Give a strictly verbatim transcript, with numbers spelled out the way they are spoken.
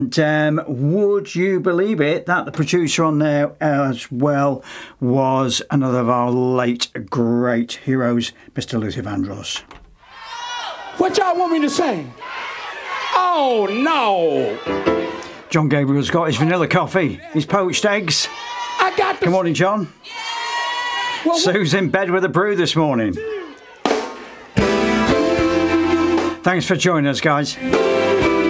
And, um, would you believe it that the producer on there as well was another of our late great heroes, Mister Luther Vandross. What y'all want me to sing? Oh, no. John Gabriel's got his vanilla coffee, his poached eggs. I got the... Good morning, John. Well, Sue's in bed with a brew this morning. Thanks for joining us, guys.